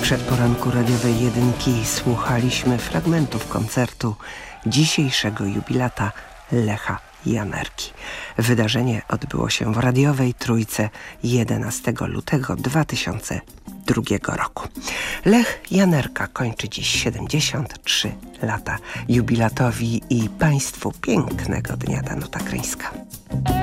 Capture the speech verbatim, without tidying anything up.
przedporanku radiowej jedynki słuchaliśmy fragmentów koncertu dzisiejszego jubilata Lecha Janerki. Wydarzenie odbyło się w radiowej Trójce jedenastego lutego dwa tysiące drugiego roku. Lech Janerka kończy dziś siedemdziesiąt trzy lata. Jubilatowi i Państwu pięknego dnia. Danuta Kryńska.